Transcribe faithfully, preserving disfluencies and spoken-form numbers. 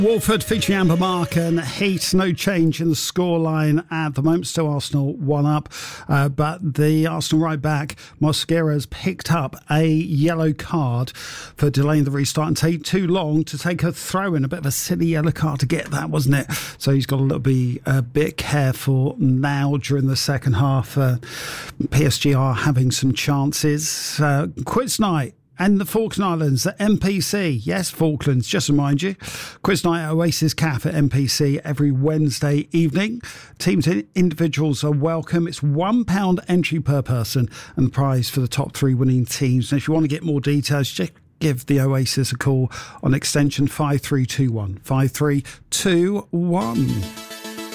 Walford featuring Amber Mark and Heat. No change in the scoreline at the moment. Still Arsenal one up. Uh, but the Arsenal right back, Mosquera, has picked up a yellow card for delaying the restart and take too long to take a throw in. A bit of a silly yellow card to get that, wasn't it? So he's got to be a bit careful now during the second half. Uh, P S G are having some chances. Uh, quiz night. And the Falkland Islands, the M P C. Yes, Falklands, just to remind you. Quiz night at Oasis Cafe at M P C every Wednesday evening. Teams and individuals are welcome. It's one pound entry per person and the prize for the top three winning teams. And if you want to get more details, just give the Oasis a call on extension five three two one. five three two one.